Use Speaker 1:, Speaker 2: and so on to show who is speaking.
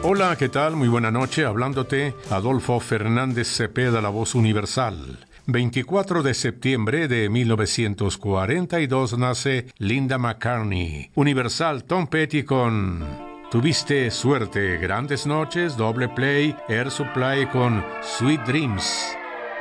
Speaker 1: Hola, ¿qué tal? Muy buena noche. Hablándote, Adolfo Fernández Cepeda, la voz universal. 24 de septiembre de 1942 nace Linda McCartney. Universal, Tom Petty con Tuviste suerte, Grandes noches, Doble Play, Air Supply con Sweet Dreams.